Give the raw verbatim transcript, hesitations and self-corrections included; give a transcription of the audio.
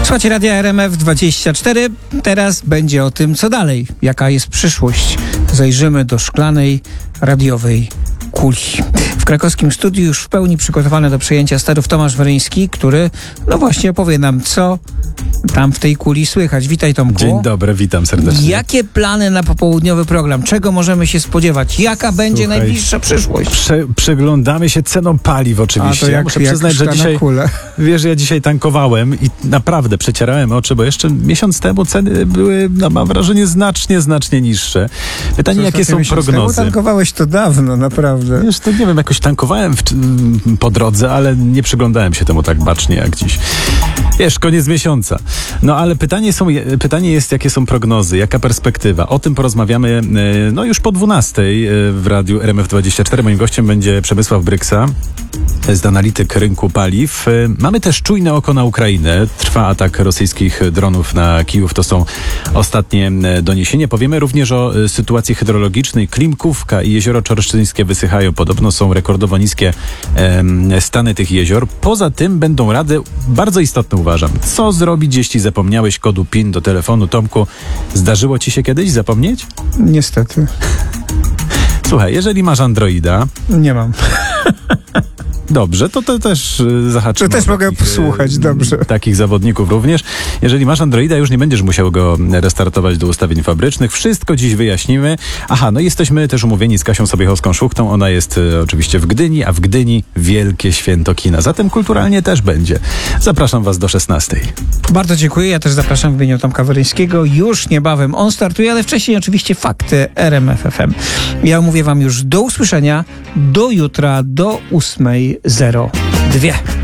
Słuchajcie Radia R M F dwadzieścia cztery. Teraz będzie o tym, co dalej. Jaka jest przyszłość. Zajrzymy do szklanej, radiowej kuli. W krakowskim studiu już w pełni przygotowany do przejęcia sterów Tomasz Weryński, który, no właśnie, opowie nam, co tam w tej kuli słychać. Witaj, Tomku. Dzień dobry, witam serdecznie. Jakie plany na popołudniowy program? Czego możemy się spodziewać? Jaka będzie Słuchaj, najbliższa przyszłość? Prze, przyglądamy się cenom paliw oczywiście. A to jak, ja muszę jak przyznać, że dzisiaj, kule. wiesz, ja dzisiaj tankowałem i naprawdę przecierałem oczy, bo jeszcze miesiąc temu ceny były, no, mam wrażenie, znacznie, znacznie niższe. Pytanie, jakie są prognozy? Tankowałeś to dawno, naprawdę. Wiesz, to nie wiem, jakoś tankowałem w, po drodze, ale nie przyglądałem się temu tak bacznie jak dziś. Wiesz, koniec miesiąca. No ale pytanie, są, pytanie jest, jakie są prognozy, jaka perspektywa. O tym porozmawiamy no już po dwunastej w Radiu R M F dwadzieścia cztery. Moim gościem będzie Przemysław Bryksa, jest analityk rynku paliw. Mamy też czujne oko na Ukrainę. Trwa atak rosyjskich dronów na Kijów. To są ostatnie doniesienia. Powiemy również o sytuacji hydrologicznej. Klimkówka i jezioro Czorsztyńskie wysychają. Podobno są rekordowo niskie em, stany tych jezior. Poza tym będą rady bardzo istotne, uważam. Co zrobić, jeśli zapomniałeś kodu PIN do telefonu? Tomku, zdarzyło ci się kiedyś zapomnieć? Niestety. Słuchaj, jeżeli masz Androida... Nie mam. Dobrze, to, to też zahaczymy. To też mogę takich, posłuchać, dobrze. Takich zawodników również. Jeżeli masz Androida, już nie będziesz musiał go restartować do ustawień fabrycznych. Wszystko dziś wyjaśnimy. Aha, no jesteśmy też umówieni z Kasią Sobiechowską-Szuchtą. Ona jest e, oczywiście w Gdyni, a w Gdyni wielkie święto kina. Zatem kulturalnie też będzie. Zapraszam was do szesnastej. Bardzo dziękuję. Ja też zapraszam w imieniu Tomka Weryńskiego. Już niebawem on startuje, ale wcześniej oczywiście fakty R M F F M. Ja mówię wam już do usłyszenia, do jutra, do ósmej zero dwa.